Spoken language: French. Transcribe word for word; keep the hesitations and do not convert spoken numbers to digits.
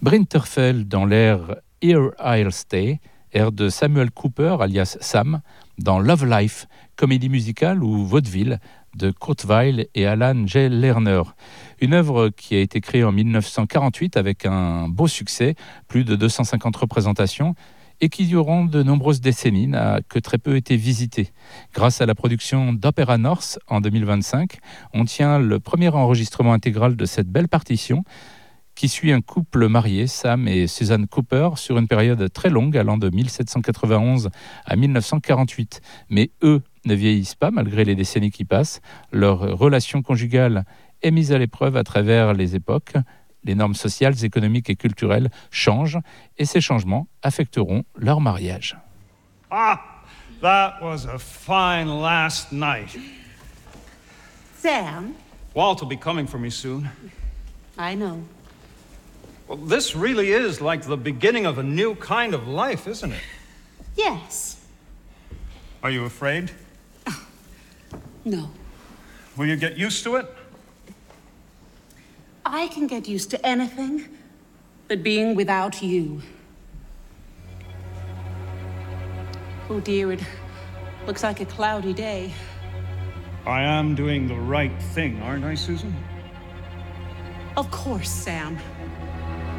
Brinterfell dans l'air Here I'll Stay, air de Samuel Cooper alias Sam dans Love Life, comédie musicale ou vaudeville de Kurt Weill et Alan J. Lerner. Une œuvre qui a été créée en mille neuf cent quarante-huit avec un beau succès, plus de deux cent cinquante représentations, et qui durant de nombreuses décennies n'a que très peu été visitée. Grâce à la production d'Opéra North en deux mille vingt-cinq, on tient le premier enregistrement intégral de cette belle partition qui suit un couple marié, Sam et Susan Cooper, sur une période très longue allant de mille sept cent quatre-vingt-onze à mille neuf cent quarante-huit. Mais eux ne vieillissent pas malgré les décennies qui passent. Leur relation conjugale est mise à l'épreuve à travers les époques. Les normes sociales, économiques et culturelles changent et ces changements affecteront leur mariage. Ah, that was a fine last night. Sam? Walt will be coming for me soon. I know. Well, this really is like the beginning of a new kind of life, isn't it? Yes. Are you afraid? No. Will you get used to it? I can get used to anything but being without you. Oh dear, it looks like a cloudy day. I am doing the right thing, aren't I, Susan? Of course, Sam.